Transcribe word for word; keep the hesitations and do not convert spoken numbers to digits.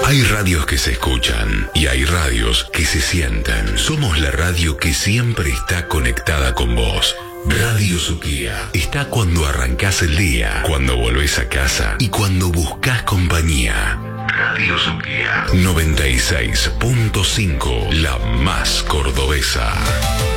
Hay radios que se escuchan y hay radios que se sienten. Somos la radio que siempre está conectada con vos. Radio Suquía está cuando arrancás el día, cuando volvés a casa y cuando buscas compañía. Radio Suquía noventa y seis punto cinco, la más cordobesa.